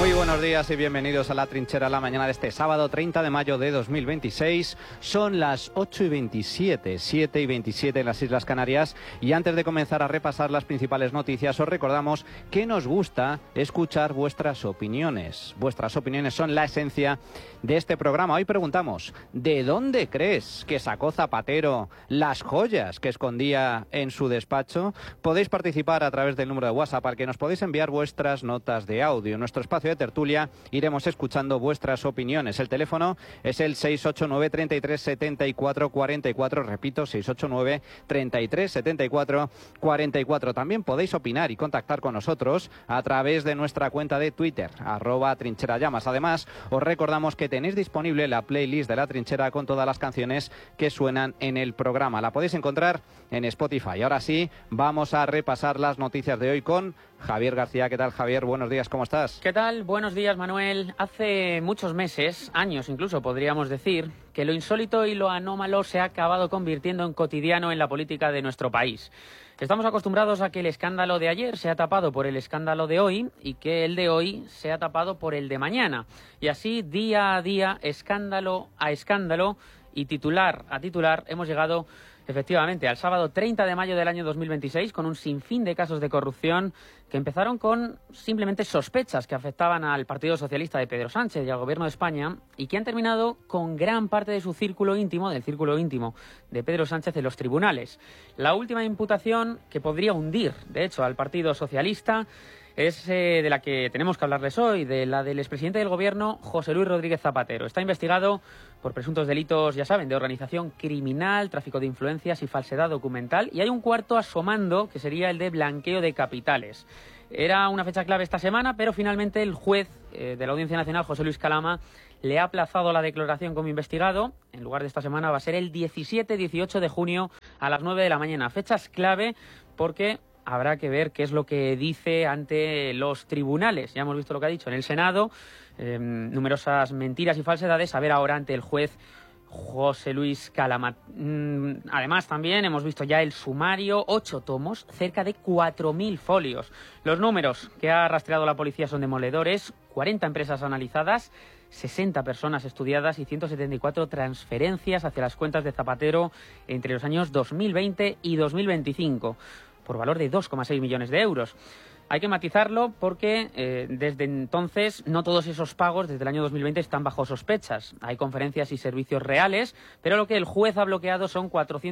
Muy buenos días y bienvenidos a La Trinchera, la mañana de este sábado 30 de mayo de 2026. Son las 8:27, 7:27 en las Islas Canarias. Y antes de comenzar a repasar las principales noticias, os recordamos que nos gusta escuchar vuestras opiniones. Vuestras opiniones son la esencia de este programa. Hoy preguntamos, ¿de dónde crees que sacó Zapatero las joyas que escondía en su despacho? Podéis participar a través del número de WhatsApp al que nos podéis enviar vuestras notas de audio. En nuestro espacio de tertulia iremos escuchando vuestras opiniones. El teléfono es el 689 33 74 44, repito, 689 33 74 44. También podéis opinar y contactar con nosotros a través de nuestra cuenta de Twitter, @trincherallamas. Además, os recordamos que tenéis disponible la playlist de La Trinchera con todas las canciones que suenan en el programa. La podéis encontrar en Spotify. Ahora sí, vamos a repasar las noticias de hoy con Javier García. ¿Qué tal, Javier? Buenos días, ¿cómo estás? ¿Qué tal? Buenos días, Manuel. Hace muchos meses, años incluso podríamos decir, que lo insólito y lo anómalo se ha acabado convirtiendo en cotidiano en la política de nuestro país. Estamos acostumbrados a que el escándalo de ayer sea tapado por el escándalo de hoy y que el de hoy sea tapado por el de mañana. Y así, día a día, escándalo a escándalo y titular a titular, hemos llegado efectivamente al sábado 30 de mayo del año 2026 con un sinfín de casos de corrupción que empezaron con simplemente sospechas que afectaban al Partido Socialista de Pedro Sánchez y al Gobierno de España y que han terminado con gran parte de su círculo íntimo, del círculo íntimo de Pedro Sánchez en los tribunales. La última imputación que podría hundir, de hecho, al Partido Socialista es de la que tenemos que hablarles hoy, de la del expresidente del Gobierno, José Luis Rodríguez Zapatero. Está investigado por presuntos delitos, ya saben, de organización criminal, tráfico de influencias y falsedad documental. Y hay un cuarto asomando, que sería el de blanqueo de capitales. Era una fecha clave esta semana, pero finalmente el juez de la Audiencia Nacional, José Luis Calama, le ha aplazado la declaración como investigado. En lugar de esta semana va a ser el 17-18 de junio a las 9 de la mañana. Fechas clave porque habrá que ver qué es lo que dice ante los tribunales. Ya hemos visto lo que ha dicho en el Senado, numerosas mentiras y falsedades. A ver ahora ante el juez José Luis Calama. Además, también hemos visto ya el sumario, 8 tomos, cerca de 4.000 folios. Los números que ha rastreado la policía son demoledores: 40 empresas analizadas, 60 personas estudiadas y 174 transferencias hacia las cuentas de Zapatero entre los años 2020 y 2025. Por valor de 2,6 millones de euros. Hay que matizarlo porque desde entonces no todos esos pagos desde el año 2020 están bajo sospechas. Hay conferencias y servicios reales, pero lo que el juez ha bloqueado son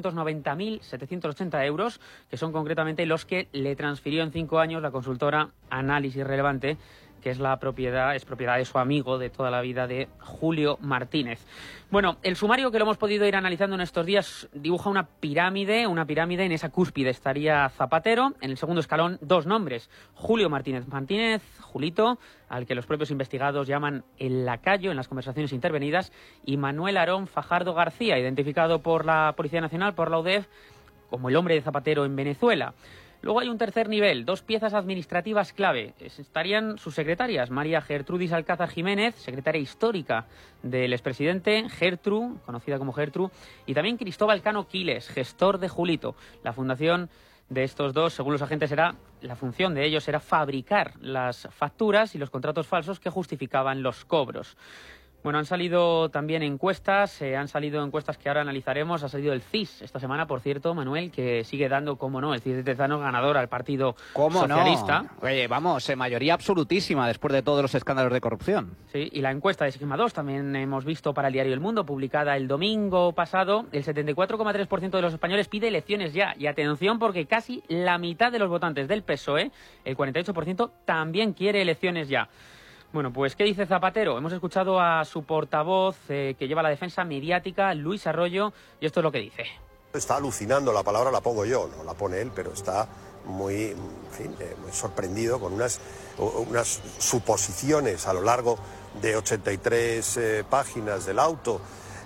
490.780 euros, que son concretamente los que le transfirió en 5 años la consultora Análisis Relevante, que es propiedad de su amigo de toda la vida, de Julio Martínez. Bueno, el sumario que lo hemos podido ir analizando en estos días dibuja una pirámide. En esa cúspide estaría Zapatero, en el segundo escalón 2 nombres: Julio Martínez, Julito, al que los propios investigados llaman el lacayo en las conversaciones intervenidas, y Manuel Aarón Fajardo García, identificado por la Policía Nacional, por la UDEF, como el hombre de Zapatero en Venezuela. Luego hay un tercer nivel, 2 piezas administrativas clave. Estarían sus secretarias: María Gertrudis Alcázar Jiménez, secretaria histórica del expresidente, Gertru, conocida como Gertru, y también Cristóbal Cano Quiles, gestor de Julito. La fundación de estos dos, según los agentes, la función de ellos era fabricar las facturas y los contratos falsos que justificaban los cobros. Bueno, han salido también encuestas, que ahora analizaremos. Ha salido el CIS esta semana, por cierto, Manuel, que sigue dando, cómo no, el CIS de Tezanos ganador al Partido Socialista. No? Oye, vamos, mayoría absolutísima después de todos los escándalos de corrupción. Sí, y la encuesta de Sigma 2 también hemos visto para el diario El Mundo, publicada el domingo pasado. El 74,3% de los españoles pide elecciones ya. Y atención, porque casi la mitad de los votantes del PSOE, el 48%, también quiere elecciones ya. Bueno, pues ¿qué dice Zapatero? Hemos escuchado a su portavoz que lleva la defensa mediática, Luis Arroyo, y esto es lo que dice. Está alucinando, la palabra la pongo yo, no la pone él, pero está muy sorprendido con unas suposiciones a lo largo de 83 páginas del auto,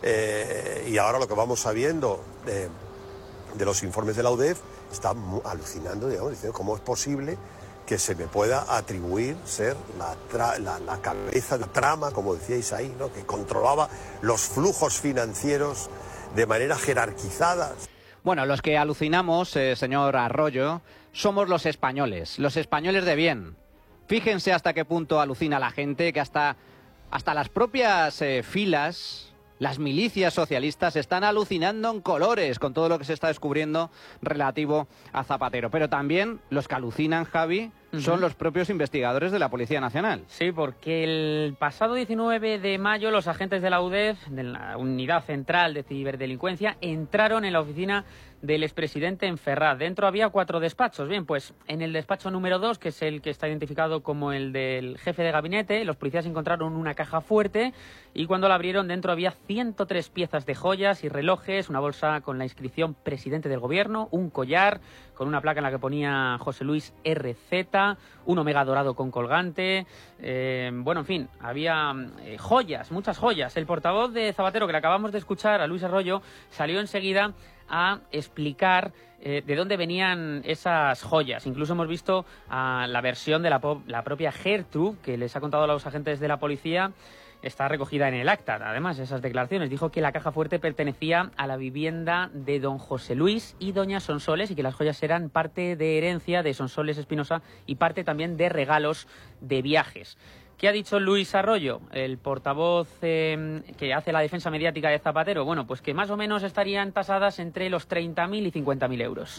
y ahora lo que vamos sabiendo de los informes de la UDEF, está alucinando, digamos, diciendo cómo es posible que se me pueda atribuir ser la cabeza de trama, como decíais ahí, ¿no?, que controlaba los flujos financieros de manera jerarquizada. Bueno, los que alucinamos, señor Arroyo, somos los españoles de bien. Fíjense hasta qué punto alucina la gente, que hasta las propias filas, las milicias socialistas, están alucinando en colores con todo lo que se está descubriendo relativo a Zapatero. Pero también los que alucinan, Javi, son los propios investigadores de la Policía Nacional. Sí, porque el pasado 19 de mayo los agentes de la UDEF, de la Unidad Central de Ciberdelincuencia, entraron en la oficina del expresidente en Ferraz. Dentro había 4 despachos. Bien, pues en el despacho número 2, que es el que está identificado como el del jefe de gabinete, los policías encontraron una caja fuerte y cuando la abrieron dentro había 103 piezas de joyas y relojes, una bolsa con la inscripción presidente del gobierno, un collar con una placa en la que ponía José Luis RZ, un omega dorado con colgante, bueno, en fin, había joyas, muchas joyas. El portavoz de Zapatero, que le acabamos de escuchar, a Luis Arroyo, salió enseguida a explicar de dónde venían esas joyas. Incluso hemos visto la versión de la propia Gertrude, que les ha contado a los agentes de la policía. Está recogida en el acta, además, esas declaraciones. Dijo que la caja fuerte pertenecía a la vivienda de don José Luis y doña Sonsoles y que las joyas eran parte de herencia de Sonsoles Espinosa y parte también de regalos de viajes. ¿Qué ha dicho Luis Arroyo, el portavoz que hace la defensa mediática de Zapatero? Bueno, pues que más o menos estarían tasadas entre los 30.000 y 50.000 euros.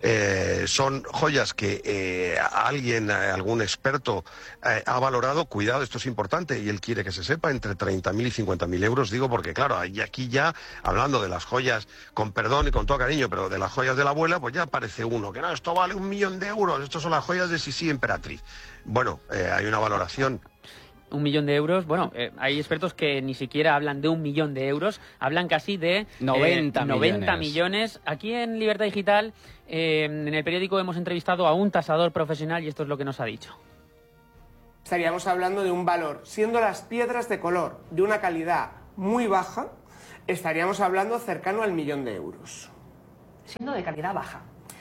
Son joyas que algún experto ha valorado, cuidado, esto es importante y él quiere que se sepa, entre 30.000 y 50.000 euros, digo porque claro, aquí ya, hablando de las joyas, con perdón y con todo cariño, pero de las joyas de la abuela, pues ya aparece uno, que no, esto vale 1 millón de euros, estos son las joyas de Sisi Emperatriz. Bueno, hay una valoración. 1 millón de euros, bueno, hay expertos que ni siquiera hablan de 1 millón de euros, hablan casi de 90 millones. Aquí en Libertad Digital, en el periódico hemos entrevistado a un tasador profesional y esto es lo que nos ha dicho. Estaríamos hablando de un valor, siendo las piedras de color de una calidad muy baja, estaríamos hablando cercano al 1 millón de euros. Siendo de calidad baja.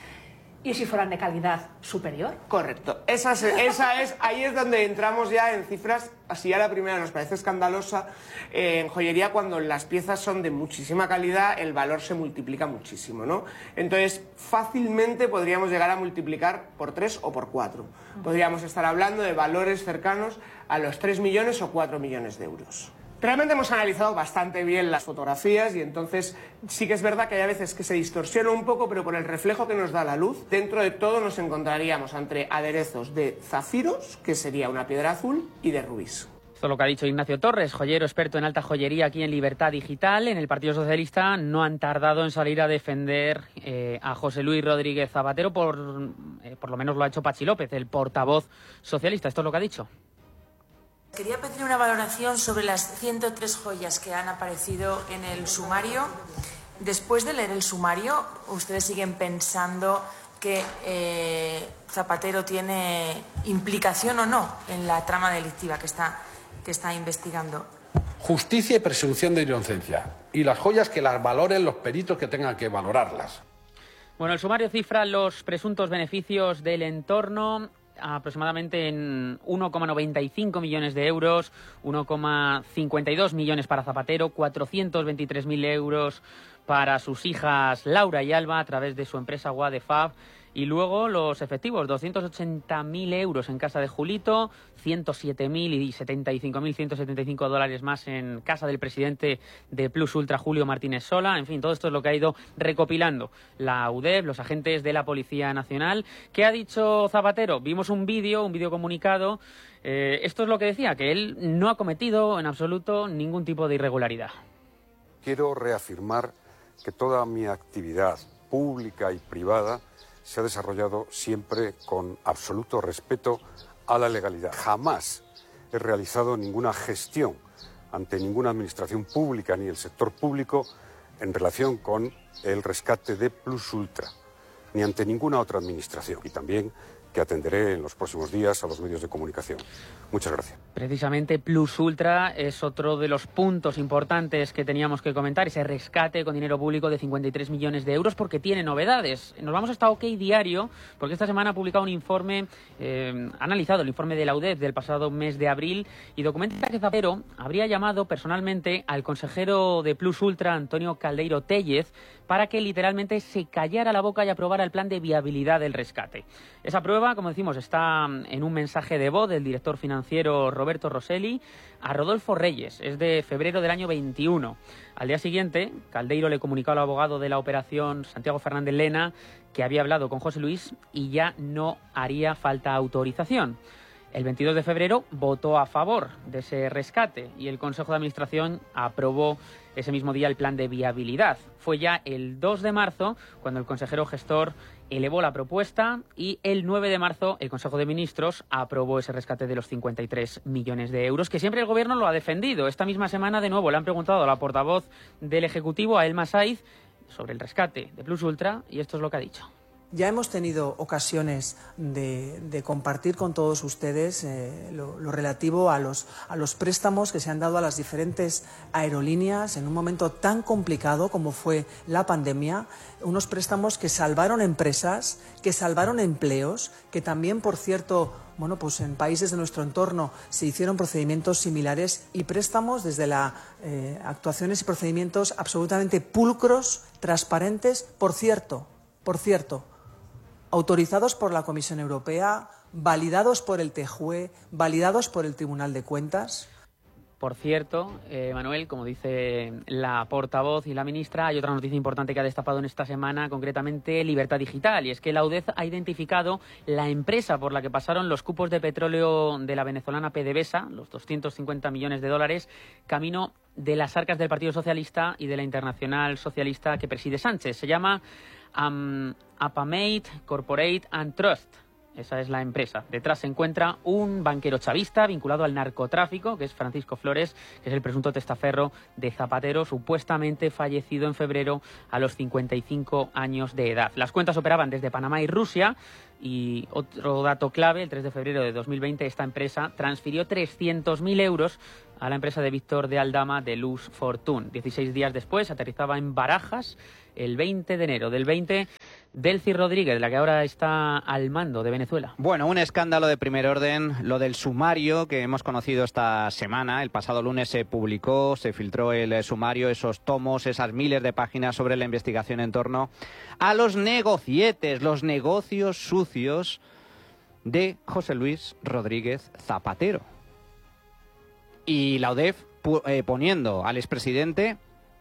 ¿Y si fueran de calidad superior? Correcto. Esa es, ahí es donde entramos ya en cifras, así a la primera nos parece escandalosa. En joyería, cuando las piezas son de muchísima calidad, el valor se multiplica muchísimo, ¿no? Entonces, fácilmente podríamos llegar a multiplicar por 3 o por 4. Podríamos estar hablando de valores cercanos a los 3 millones o 4 millones de euros. Realmente hemos analizado bastante bien las fotografías y entonces sí que es verdad que hay a veces que se distorsiona un poco, pero por el reflejo que nos da la luz, dentro de todo nos encontraríamos entre aderezos de zafiros, que sería una piedra azul, y de rubíes. Esto es lo que ha dicho Ignacio Torres, joyero experto en alta joyería aquí en Libertad Digital. En el Partido Socialista no han tardado en salir a defender a José Luis Rodríguez Zapatero, por lo menos lo ha hecho Patxi López, el portavoz socialista. Esto es lo que ha dicho. Quería pedir una valoración sobre las 103 joyas que han aparecido en el sumario. Después de leer el sumario, ¿ustedes siguen pensando que Zapatero tiene implicación o no en la trama delictiva que está investigando? Justicia y presunción de inocencia. Y las joyas que las valoren los peritos que tengan que valorarlas. Bueno, el sumario cifra los presuntos beneficios del entorno aproximadamente en 1,95 millones de euros, 1,52 millones para Zapatero, 423.000 euros para sus hijas Laura y Alba a través de su empresa Wadefab. Y luego los efectivos, 280.000 euros en casa de Julito, 107.000 y 75.175 dólares más en casa del presidente de Plus Ultra, Julio Martínez Sola. En fin, todo esto es lo que ha ido recopilando la UDEF, los agentes de la Policía Nacional. ¿Qué ha dicho Zapatero? Vimos un vídeo comunicado. Esto es lo que decía, que él no ha cometido en absoluto ningún tipo de irregularidad. Quiero reafirmar que toda mi actividad pública y privada se ha desarrollado siempre con absoluto respeto a la legalidad. Jamás he realizado ninguna gestión ante ninguna administración pública ni el sector público en relación con el rescate de Plus Ultra, ni ante ninguna otra administración. Y también que atenderé en los próximos días a los medios de comunicación. Muchas gracias. Precisamente Plus Ultra es otro de los puntos importantes que teníamos que comentar, ese rescate con dinero público de 53 millones de euros, porque tiene novedades. Nos vamos hasta OK Diario, porque esta semana ha publicado un informe, ha analizado el informe de la UDEF del pasado mes de abril y documenta que Zapatero habría llamado personalmente al consejero de Plus Ultra, Antonio Caldeiro Téllez, para que literalmente se callara la boca y aprobara el plan de viabilidad del rescate. Esa prueba prueba, como decimos, está en un mensaje de voz del director financiero Roberto Rosselli a Rodolfo Reyes. Es de febrero del año 21. Al día siguiente, Caldeiro le comunicó al abogado de la operación, Santiago Fernández Lena, que había hablado con José Luis y ya no haría falta autorización. El 22 de febrero votó a favor de ese rescate y el Consejo de Administración aprobó ese mismo día el plan de viabilidad. Fue ya el 2 de marzo cuando el consejero gestor elevó la propuesta y el 9 de marzo el Consejo de Ministros aprobó ese rescate de los 53 millones de euros, que siempre el Gobierno lo ha defendido. Esta misma semana, de nuevo, le han preguntado a la portavoz del Ejecutivo, a Elma Saiz, sobre el rescate de Plus Ultra y esto es lo que ha dicho. Ya hemos tenido ocasiones de compartir con todos ustedes lo relativo a los préstamos que se han dado a las diferentes aerolíneas en un momento tan complicado como fue la pandemia, unos préstamos que salvaron empresas, que salvaron empleos, que también, por cierto, bueno, pues en países de nuestro entorno se hicieron procedimientos similares y préstamos desde actuaciones y procedimientos absolutamente pulcros, transparentes, por cierto, autorizados por la Comisión Europea, validados por el TJUE, validados por el Tribunal de Cuentas. Por cierto, Manuel, como dice la portavoz y la ministra, hay otra noticia importante que ha destapado en esta semana, concretamente Libertad Digital, y es que la UDEF ha identificado la empresa por la que pasaron los cupos de petróleo de la venezolana PDVSA, los 250 millones de dólares, camino de las arcas del Partido Socialista y de la Internacional Socialista que preside Sánchez. Se llama Apamate Corporate and Trust. Esa es la empresa. Detrás se encuentra un banquero chavista vinculado al narcotráfico, que es Francisco Flores, que es el presunto testaferro de Zapatero, supuestamente fallecido en febrero a los 55 años de edad. Las cuentas operaban desde Panamá y Rusia. Y otro dato clave, el 3 de febrero de 2020, esta empresa transfirió 300.000 euros a la empresa de Víctor de Aldama de Luz Fortune. 16 días después aterrizaba en Barajas el 20 de enero del 20 Delcy Rodríguez, la que ahora está al mando de Venezuela. Bueno, un escándalo de primer orden, lo del sumario que hemos conocido esta semana. El pasado lunes se publicó, se filtró el sumario, esos tomos, esas miles de páginas sobre la investigación en torno a los negocietes, los negocios sucios de José Luis Rodríguez Zapatero. Y la UDEF poniendo al expresidente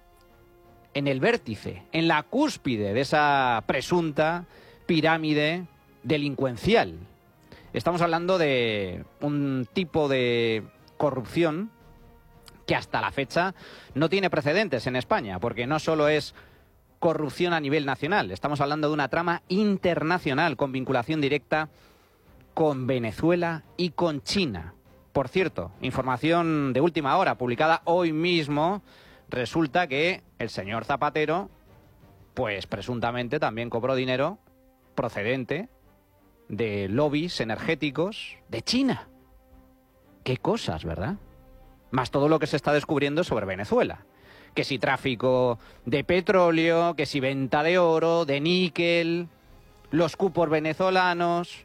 en el vértice, en la cúspide de esa presunta pirámide delincuencial. Estamos hablando de un tipo de corrupción que hasta la fecha no tiene precedentes en España, porque no solo es corrupción a nivel nacional, estamos hablando de una trama internacional con vinculación directa con Venezuela y con China. Por cierto, información de última hora publicada hoy mismo. Resulta que el señor Zapatero, pues presuntamente también cobró dinero procedente de lobbies energéticos de China. Qué cosas, ¿verdad? Más todo lo que se está descubriendo sobre Venezuela. Que si tráfico de petróleo, que si venta de oro, de níquel, los cupos venezolanos,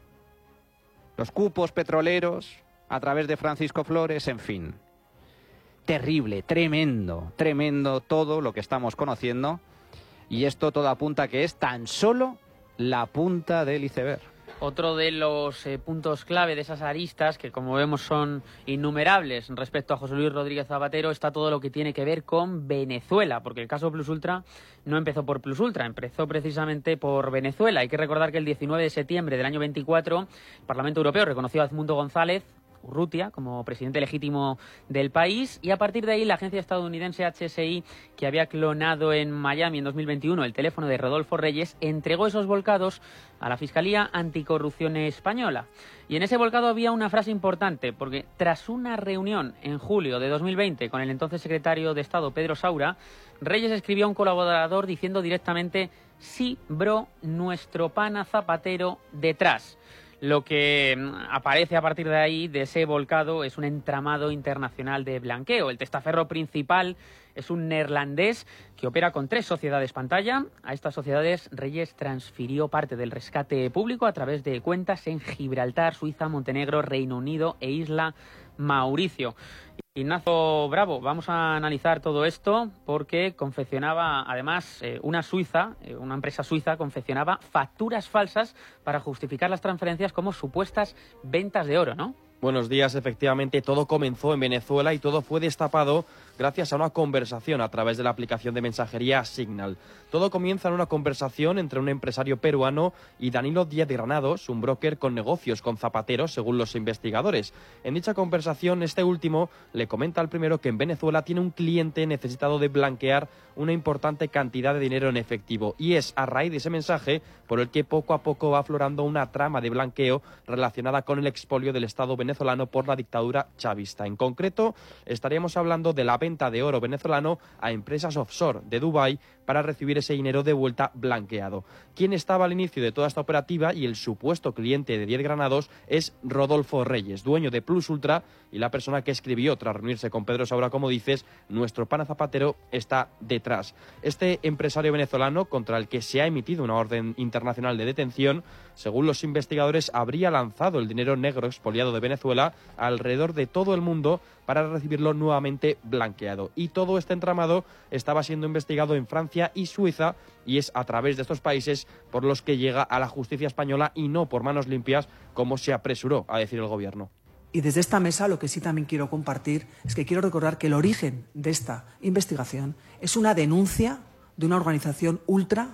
los cupos petroleros a través de Francisco Flores, en fin. Terrible, tremendo, tremendo todo lo que estamos conociendo y esto todo apunta a que es tan solo la punta del iceberg. Otro de los puntos clave de esas aristas, que como vemos son innumerables respecto a José Luis Rodríguez Zapatero, está todo lo que tiene que ver con Venezuela, porque el caso Plus Ultra no empezó por Plus Ultra, empezó precisamente por Venezuela. Hay que recordar que el 19 de septiembre del año 24 el Parlamento Europeo reconoció a Edmundo González Urrutia como presidente legítimo del país y a partir de ahí la agencia estadounidense HSI, que había clonado en Miami en 2021 el teléfono de Rodolfo Reyes, entregó esos volcados a la Fiscalía Anticorrupción española. Y en ese volcado había una frase importante, porque tras una reunión en julio de 2020 con el entonces secretario de Estado Pedro Saura, Reyes escribió a un colaborador diciendo directamente: sí, bro, nuestro pana Zapatero detrás. Lo que aparece a partir de ahí, de ese volcado, es un entramado internacional de blanqueo. El testaferro principal es un neerlandés que opera con 3 sociedades pantalla. A estas sociedades Reyes transfirió parte del rescate público a través de cuentas en Gibraltar, Suiza, Montenegro, Reino Unido e Isla Mauricio. Ignacio Bravo, vamos a analizar todo esto porque confeccionaba, además, una empresa suiza confeccionaba facturas falsas para justificar las transferencias como supuestas ventas de oro, ¿no? Buenos días, efectivamente todo comenzó en Venezuela y todo fue destapado gracias a una conversación a través de la aplicación de mensajería Signal. Todo comienza en una conversación entre un empresario peruano y Danilo Díaz Granados, un broker con negocios con Zapatero, según los investigadores. En dicha conversación, este último le comenta al primero que en Venezuela tiene un cliente necesitado de blanquear una importante cantidad de dinero en efectivo, y es a raíz de ese mensaje por el que poco a poco va aflorando una trama de blanqueo relacionada con el expolio del Estado venezolano por la dictadura chavista. En concreto, estaríamos hablando de la venta de oro venezolano a empresas offshore de Dubái para recibir ese dinero de vuelta blanqueado. Quien estaba al inicio de toda esta operativa y el supuesto cliente de Díaz Granados es Rodolfo Reyes, dueño de Plus Ultra y la persona que escribió tras reunirse con Pedro Saura, como dices, nuestro pana Zapatero está detrás. Este empresario venezolano, contra el que se ha emitido una orden internacional de detención, según los investigadores, habría lanzado el dinero negro expoliado de Venezuela alrededor de todo el mundo para recibirlo nuevamente blanqueado. Y todo este entramado estaba siendo investigado en Francia y Suiza, y es a través de estos países por los que llega a la justicia española y no por manos limpias, como se apresuró a decir el gobierno. Y desde esta mesa lo que sí también quiero compartir es que quiero recordar que el origen de esta investigación es una denuncia de una organización ultra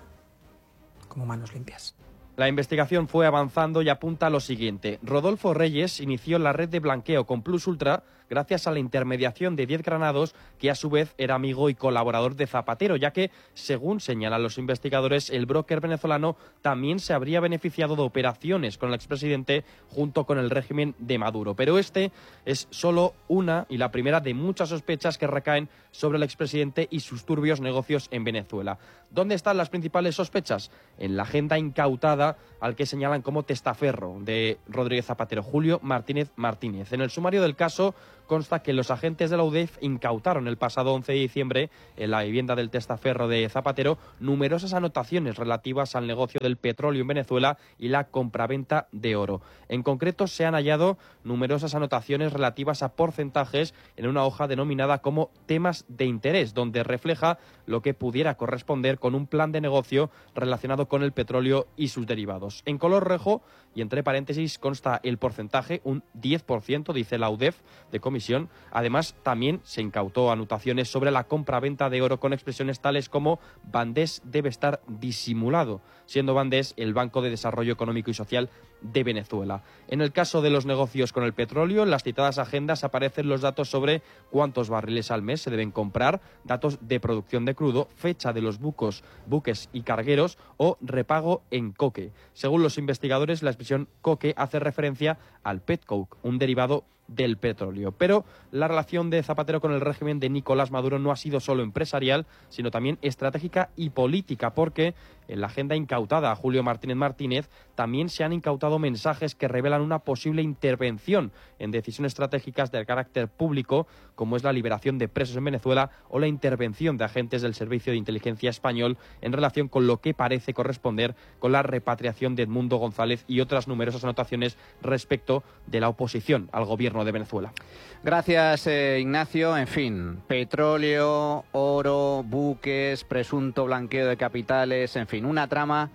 como Manos Limpias. La investigación fue avanzando y apunta a lo siguiente. Rodolfo Reyes inició la red de blanqueo con Plus Ultra gracias a la intermediación de Díaz Granados, que a su vez era amigo y colaborador de Zapatero, ya que, según señalan los investigadores, el broker venezolano también se habría beneficiado de operaciones con el expresidente junto con el régimen de Maduro. Pero este es solo una y la primera de muchas sospechas que recaen sobre el expresidente y sus turbios negocios en Venezuela. ¿Dónde están las principales sospechas? En la agenda incautada al que señalan como testaferro de Rodríguez Zapatero, Julio Martínez Martínez. En el sumario del caso consta que los agentes de la UDEF incautaron el pasado 11 de diciembre en la vivienda del testaferro de Zapatero numerosas anotaciones relativas al negocio del petróleo en Venezuela y la compraventa de oro. En concreto, se han hallado numerosas anotaciones relativas a porcentajes en una hoja denominada como temas de interés, donde refleja lo que pudiera corresponder con un plan de negocio relacionado con el petróleo y sus derivados. En color rojo y entre paréntesis consta el porcentaje, un 10%, dice la UDEF, de comisión. Además, también se incautó anotaciones sobre la compraventa de oro con expresiones tales como Bandés debe estar disimulado, siendo Bandés el Banco de Desarrollo Económico y Social de Venezuela. En el caso de los negocios con el petróleo, en las citadas agendas aparecen los datos sobre cuántos barriles al mes se deben comprar, datos de producción de crudo, fecha de los buques y cargueros o repago en coque. Según los investigadores, la expresión coque hace referencia al petcoke, un derivado del petróleo. Pero la relación de Zapatero con el régimen de Nicolás Maduro no ha sido solo empresarial, sino también estratégica y política, porque en la agenda incautada a Julio Martínez Martínez también se han incautado mensajes que revelan una posible intervención en decisiones estratégicas de carácter público, como es la liberación de presos en Venezuela o la intervención de agentes del Servicio de Inteligencia español en relación con lo que parece corresponder con la repatriación de Edmundo González y otras numerosas anotaciones respecto de la oposición al gobierno de Venezuela. Gracias, Ignacio. En fin, petróleo, oro, buques, presunto blanqueo de capitales, en fin, una trama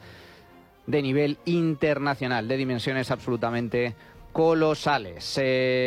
de nivel internacional, de dimensiones absolutamente colosales.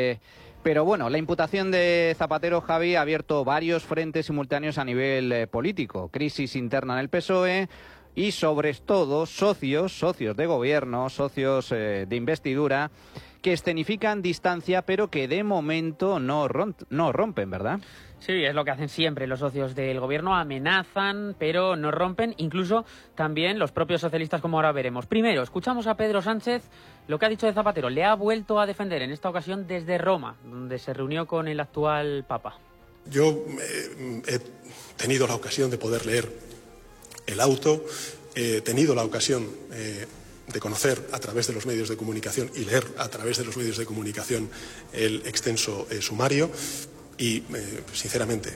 Pero bueno, la imputación de Zapatero, Javi, ha abierto varios frentes simultáneos a nivel político. Crisis interna en el PSOE y, sobre todo, socios de gobierno, socios de investidura, que escenifican distancia, pero que de momento no rompen, ¿verdad? Sí, es lo que hacen siempre los socios del gobierno, amenazan, pero no rompen, incluso también los propios socialistas, como ahora veremos. Primero, escuchamos a Pedro Sánchez, lo que ha dicho de Zapatero. Le ha vuelto a defender, en esta ocasión desde Roma, donde se reunió con el actual Papa. Yo he tenido la ocasión de poder leer el auto, he tenido la ocasión de conocer a través de los medios de comunicación y leer a través de los medios de comunicación el extenso sumario y, sinceramente,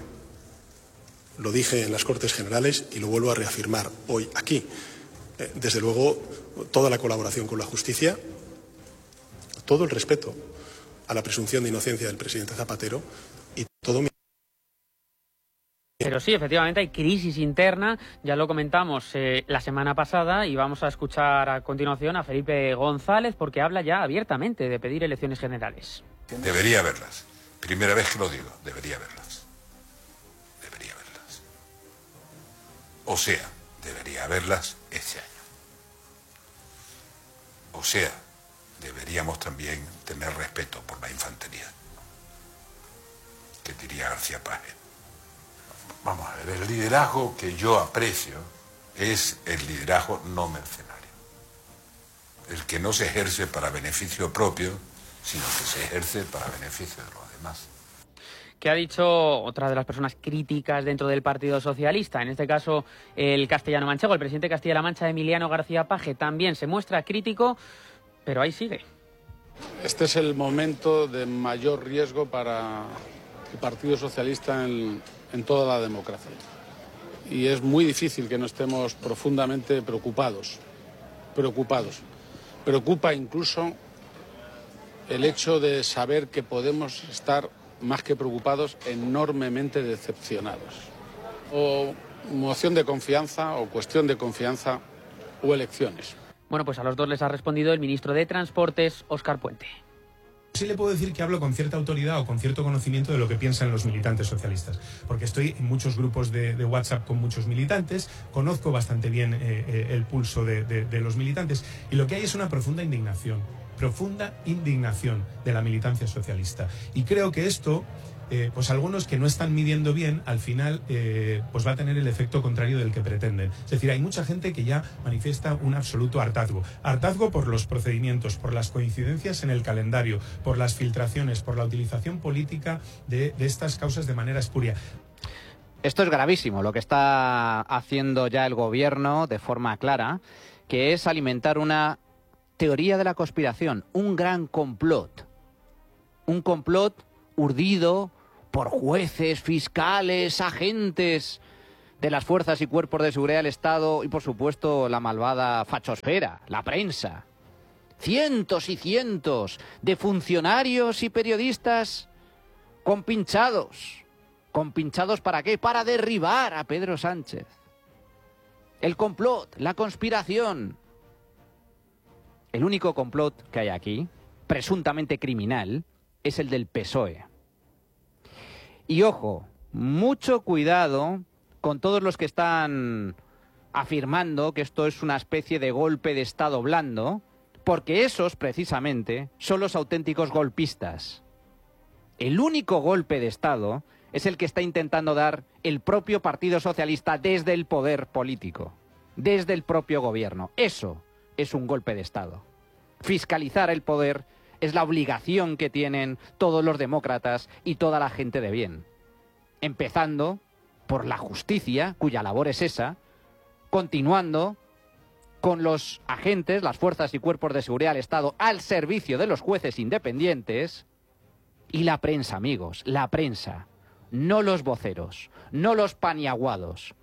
lo dije en las Cortes Generales y lo vuelvo a reafirmar hoy aquí. Desde luego, toda la colaboración con la justicia, todo el respeto a la presunción de inocencia del presidente Zapatero y Pero sí, efectivamente hay crisis interna, ya lo comentamos la semana pasada y vamos a escuchar a continuación a Felipe González porque habla ya abiertamente de pedir elecciones generales. Debería haberlas. Primera vez que lo digo, debería haberlas. Debería haberlas. O sea, debería haberlas este año. O sea, deberíamos también tener respeto por la infantería. ¿Qué diría García Paje? Vamos a ver, el liderazgo que yo aprecio es el liderazgo no mercenario. El que no se ejerce para beneficio propio, sino que se ejerce para beneficio de los demás. ¿Qué ha dicho otra de las personas críticas dentro del Partido Socialista? En este caso, el castellano-manchego, el presidente de Castilla-La Mancha, Emiliano García Paje, también se muestra crítico, pero ahí sigue. Este es el momento de mayor riesgo para el Partido Socialista en toda la democracia. Y es muy difícil que no estemos profundamente preocupados. Preocupa incluso el hecho de saber que podemos estar, más que preocupados, enormemente decepcionados. O moción de confianza, o cuestión de confianza, o elecciones. Bueno, pues a los dos les ha respondido el ministro de Transportes, Óscar Puente. Sí le puedo decir que hablo con cierta autoridad o con cierto conocimiento de lo que piensan los militantes socialistas, porque estoy en muchos grupos de WhatsApp con muchos militantes, conozco bastante bien el pulso de los militantes, y lo que hay es una profunda indignación de la militancia socialista. Y creo que esto, pues algunos que no están midiendo bien, al final pues va a tener el efecto contrario del que pretenden. Es decir, hay mucha gente que ya manifiesta un absoluto hartazgo. Hartazgo por los procedimientos, por las coincidencias en el calendario, por las filtraciones, por la utilización política de estas causas de manera espuria. Esto es gravísimo, lo que está haciendo ya el gobierno de forma clara, que es alimentar una teoría de la conspiración, un gran complot. Un complot urdido por jueces, fiscales, agentes de las fuerzas y cuerpos de seguridad del Estado y, por supuesto, la malvada fachosfera, la prensa. Cientos y cientos de funcionarios y periodistas compinchados. ¿Compinchados para qué? Para derribar a Pedro Sánchez. El complot, la conspiración. El único complot que hay aquí, presuntamente criminal, es el del PSOE. Y ojo, mucho cuidado con todos los que están afirmando que esto es una especie de golpe de Estado blando, porque esos, precisamente, son los auténticos golpistas. El único golpe de Estado es el que está intentando dar el propio Partido Socialista desde el poder político, desde el propio gobierno. Eso es un golpe de Estado. Fiscalizar el poder es la obligación que tienen todos los demócratas y toda la gente de bien. Empezando por la justicia, cuya labor es esa, continuando con los agentes, las fuerzas y cuerpos de seguridad del Estado al servicio de los jueces independientes, y la prensa, amigos, la prensa, no los voceros, no los paniaguados,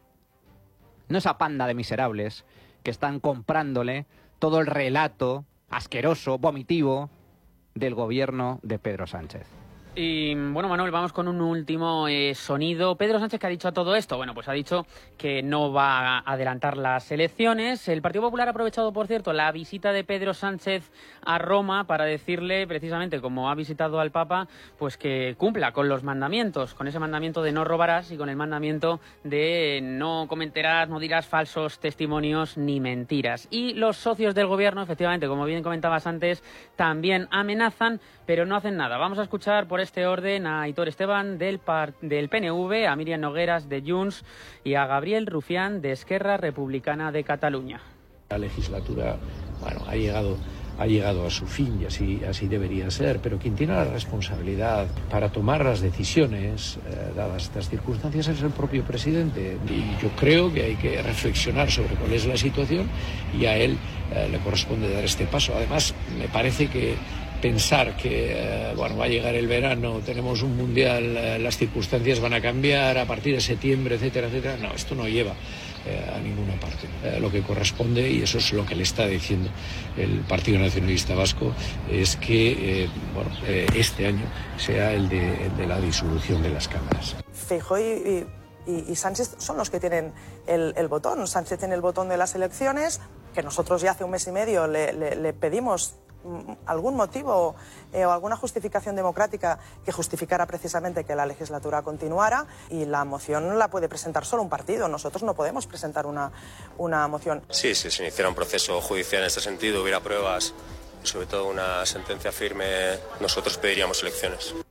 no esa panda de miserables que están comprándole todo el relato asqueroso, vomitivo, del gobierno de Pedro Sánchez. Y bueno, Manuel, vamos con un último sonido. Pedro Sánchez, ¿qué ha dicho a todo esto? Bueno, pues ha dicho que no va a adelantar las elecciones. El Partido Popular ha aprovechado, por cierto, la visita de Pedro Sánchez a Roma para decirle, precisamente como ha visitado al Papa, pues que cumpla con los mandamientos, con ese mandamiento de no robarás y con el mandamiento de no cometerás, no dirás falsos testimonios ni mentiras. Y los socios del gobierno, efectivamente, como bien comentabas antes, también amenazan, pero no hacen nada. Vamos a escuchar por este orden a Aitor Esteban del PNV, a Míriam Nogueras de Junts y a Gabriel Rufián de Esquerra Republicana de Cataluña. La legislatura, bueno, ha llegado a su fin y así debería ser, pero quien tiene la responsabilidad para tomar las decisiones, dadas estas circunstancias, es el propio presidente. Y yo creo que hay que reflexionar sobre cuál es la situación y a él le corresponde dar este paso. Además, me parece que pensar que va a llegar el verano, tenemos un mundial, las circunstancias van a cambiar a partir de septiembre, etcétera, etcétera. No, esto no lleva a ninguna parte. Lo que corresponde, y eso es lo que le está diciendo el Partido Nacionalista Vasco, es que este año sea el de la disolución de las cámaras. Feijóo y Sánchez son los que tienen el botón. Sánchez tiene el botón de las elecciones, que nosotros ya hace un mes y medio le pedimos algún motivo o alguna justificación democrática que justificara precisamente que la legislatura continuara, y la moción la puede presentar solo un partido. Nosotros no podemos presentar una moción. Sí, si se iniciara un proceso judicial en este sentido, hubiera pruebas y sobre todo una sentencia firme, nosotros pediríamos elecciones.